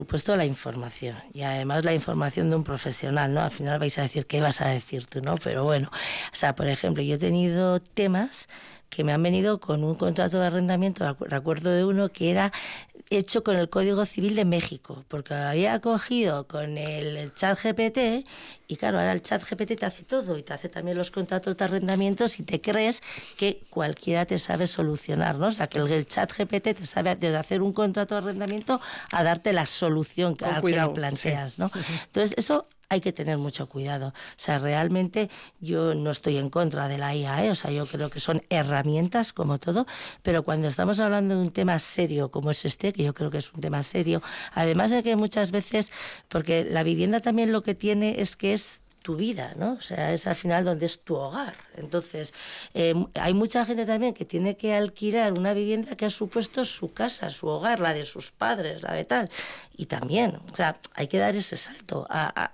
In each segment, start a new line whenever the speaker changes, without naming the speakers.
supuesto, la información, y además la información de un profesional, ¿no? Al final vais a decir, ¿qué vas a decir tú, no? Pero bueno, o sea, por ejemplo, yo he tenido temas que me han venido con un contrato de arrendamiento, recuerdo de uno que era hecho con el Código Civil de México, porque había cogido con el ChatGPT, y claro, ahora el ChatGPT te hace todo, y te hace también los contratos de arrendamientos, y te crees que cualquiera te sabe solucionar, ¿no? O sea, que el ChatGPT te sabe desde hacer un contrato de arrendamiento a darte la solución que le planteas, ¿no? Entonces, eso hay que tener mucho cuidado. O sea, realmente yo no estoy en contra de la IA, o sea, yo creo que son herramientas como todo, pero cuando estamos hablando de un tema serio como es este, que yo creo que es un tema serio, además de que muchas veces, porque la vivienda también lo que tiene es que es tu vida, ¿no? O sea, es al final donde es tu hogar. Entonces, hay mucha gente también que tiene que alquilar una vivienda que ha supuesto su casa, su hogar, la de sus padres, la de tal. Y también, o sea, hay que dar ese salto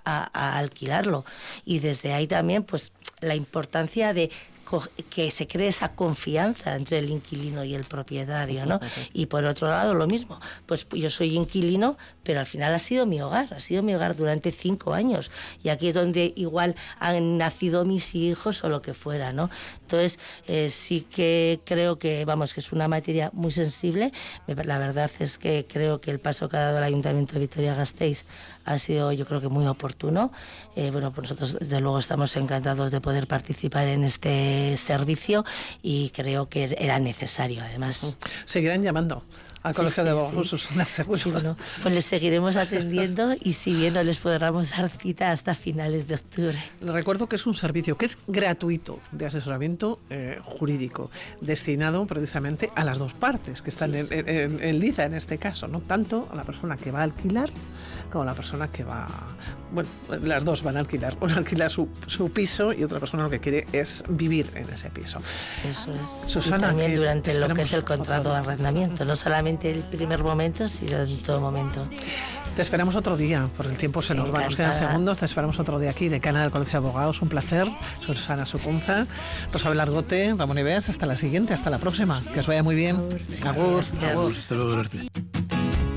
a alquilarlo. Y desde ahí también, pues, la importancia de que se cree esa confianza entre el inquilino y el propietario, ¿no? Y por otro lado, lo mismo, pues yo soy inquilino, pero al final ha sido mi hogar durante 5 años, y aquí es donde igual han nacido mis hijos o lo que fuera, ¿no? Entonces, sí que creo que, vamos, que es una materia muy sensible. La verdad es que creo que el paso que ha dado el Ayuntamiento de Vitoria-Gasteiz ha sido, yo creo que muy oportuno. Bueno, pues nosotros desde luego estamos encantados de poder participar en este servicio, y creo que era necesario, además.
Seguirán llamando al Colegio de Abogados, Susana, seguro.
Sí, bueno, pues les seguiremos atendiendo, y si bien no les podremos dar cita hasta finales de octubre.
Les recuerdo que es un servicio que es gratuito de asesoramiento jurídico, destinado precisamente a las dos partes que están en liza en este caso, ¿no? Tanto a la persona que va a alquilar como a la persona que va... Bueno, las dos van a alquilar. Uno alquila su piso y otra persona lo que quiere es vivir en ese piso.
Eso es.
Susana,
y también durante lo que es el contrato de arrendamiento, no solamente el primer momento, sino en todo momento.
Te esperamos otro día, por el tiempo se nos va, nos quedan segundos. Te esperamos otro día aquí, decana del Colegio de Abogados. Un placer. Susana Sucunza, Rosa Largote, Ramón Ives. Hasta la siguiente, hasta la próxima. Que os vaya muy bien. Agur.
Hasta luego, Arte.